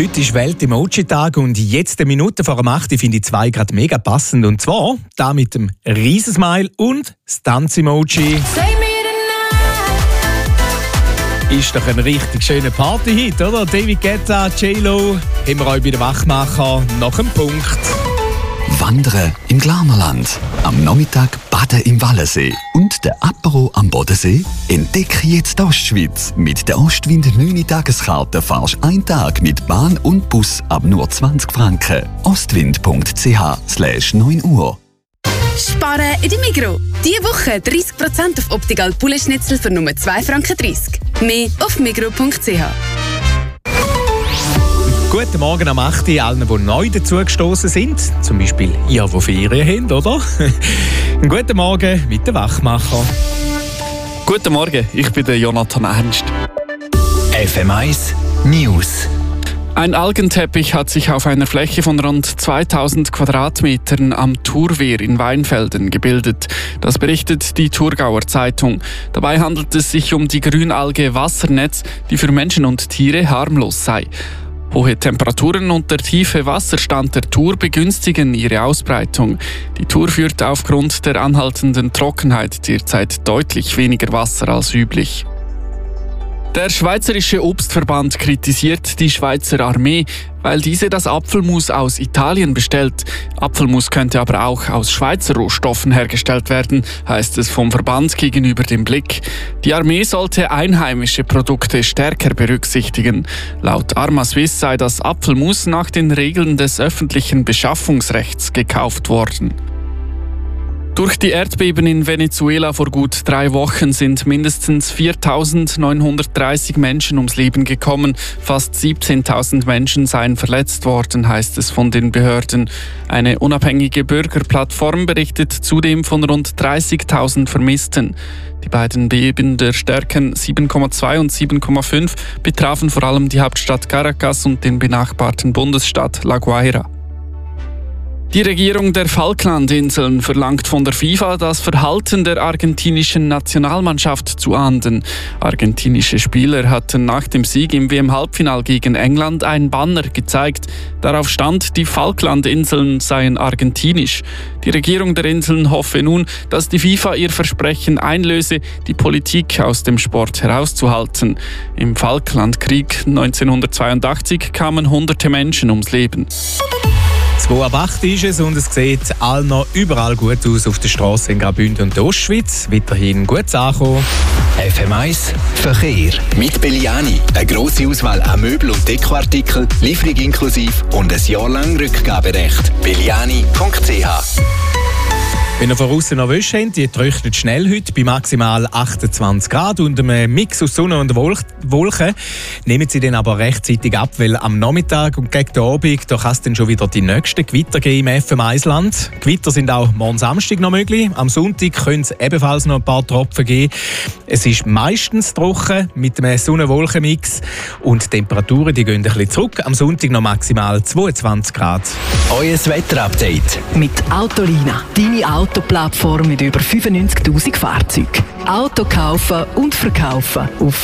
Heute ist Welt-Emoji-Tag und jetzt eine Minute vor dem 8 finde ich zwei gerade mega passend. Und zwar da mit dem Riesensmile und das Tanz-Emoji. Ist doch ein richtig schöner Party-Hit, oder? David Guetta, J-Lo, haben wir euch bei den Wachmacher nach dem Punkt. Wandern im Glanerland, am Nachmittag baden im Wallensee und der Apero am Bodensee? Entdecke jetzt die Ostschweiz. Mit der Ostwind 9-Tageskarte fahrst du einen Tag mit Bahn und Bus ab nur 20 Franken. ostwind.ch/9 Uhr. Sparen in der Migros. Diese Woche 30% auf Optical Poulet-Schnitzel für nur 2,30 Franken. Mehr auf migros.ch. Guten Morgen am 8. allen, die neu dazugestoßen sind. Zum Beispiel ihr, die Ferien habt, oder? Guten Morgen mit den Wachmacher. Guten Morgen, ich bin der Jonathan Ernst. FM1 News. Ein Algenteppich hat sich auf einer Fläche von rund 2000 Quadratmetern am Thurwehr in Weinfelden gebildet. Das berichtet die Thurgauer Zeitung. Dabei handelt es sich um die Grünalge Wassernetz, die für Menschen und Tiere harmlos sei. Hohe Temperaturen und der tiefe Wasserstand der Thur begünstigen ihre Ausbreitung. Die Thur führt aufgrund der anhaltenden Trockenheit derzeit deutlich weniger Wasser als üblich. Der Schweizerische Obstverband kritisiert die Schweizer Armee, weil diese das Apfelmus aus Italien bestellt. Apfelmus könnte aber auch aus Schweizer Rohstoffen hergestellt werden, heißt es vom Verband gegenüber dem Blick. Die Armee sollte einheimische Produkte stärker berücksichtigen. Laut Arma-Swiss sei das Apfelmus nach den Regeln des öffentlichen Beschaffungsrechts gekauft worden. Durch die Erdbeben in Venezuela vor gut 3 Wochen sind mindestens 4.930 Menschen ums Leben gekommen. Fast 17.000 Menschen seien verletzt worden, heißt es von den Behörden. Eine unabhängige Bürgerplattform berichtet zudem von rund 30.000 Vermissten. Die beiden Beben der Stärken 7,2 und 7,5 betrafen vor allem die Hauptstadt Caracas und den benachbarten Bundesstaat La Guaira. Die Regierung der Falklandinseln verlangt von der FIFA, das Verhalten der argentinischen Nationalmannschaft zu ahnden. Argentinische Spieler hatten nach dem Sieg im WM-Halbfinal gegen England ein Banner gezeigt. Darauf stand, die Falklandinseln seien argentinisch. Die Regierung der Inseln hoffe nun, dass die FIFA ihr Versprechen einlöse, die Politik aus dem Sport herauszuhalten. Im Falklandkrieg 1982 kamen hunderte Menschen ums Leben. 2 ab 8 ist es und es sieht all noch überall gut aus auf der Straße in Graubünden und der Ostschweiz. Weiterhin gut ankommen. FM1 Verkehr. Mit Belliani. Eine grosse Auswahl an Möbel- und Dekoartikeln, Lieferung inklusive und ein Jahr lang Rückgaberecht. Belliani.ch. Wenn ihr von außen noch Wäsche habt, die trocknet schnell heute bei maximal 28 Grad und einem Mix aus Sonne und Wolken. Nehmen sie dann aber rechtzeitig ab, weil am Nachmittag und gegen den Abend da kann es dann schon wieder die nächsten Gewitter geben im FM1-Land. Gewitter sind auch morgen Samstag noch möglich. Am Sonntag können es ebenfalls noch ein paar Tropfen geben. Es ist meistens trocken mit einem Sonne-Wolken-Mix und die Temperaturen die gehen ein bisschen zurück. Am Sonntag noch maximal 22 Grad. Euer Wetterupdate. Mit Autolina. Deine Autoplattform mit über 95.000 Fahrzeugen. Auto kaufen und verkaufen auf